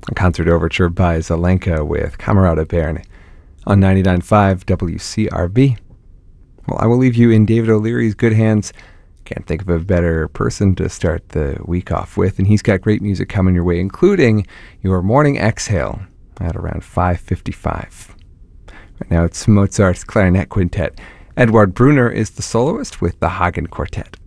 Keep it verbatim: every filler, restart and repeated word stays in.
A concert overture by Zelenka with Camerata Bern on ninety-nine point five W C R B. Well, I will leave you in David O'Leary's good hands. Can't think of a better person to start the week off with, and he's got great music coming your way, including your morning exhale at around five fifty-five. Right now it's Mozart's Clarinet Quintet. Edward Brunner is the soloist with the Hagen Quartet.